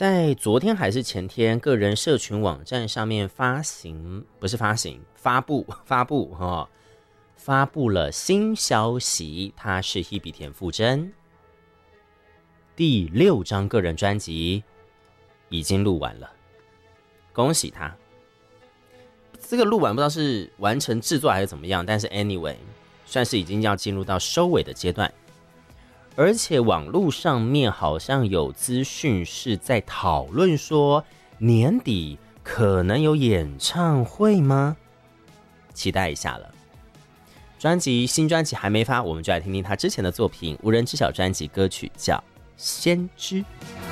在昨天还是前天，个人社群网站上面发布了新消息，他是Hebe田馥甄第6张个人专辑已经录完了，恭喜他。这个录完不知道是完成制作还是怎么样，但是 anyway 算是已经要进入到收尾的阶段。而且网络上面好像有资讯是在讨论说年底可能有演唱会吗？期待一下了。新专辑还没发，我们就来听听他之前的作品，无人知晓专辑歌曲叫《先知》。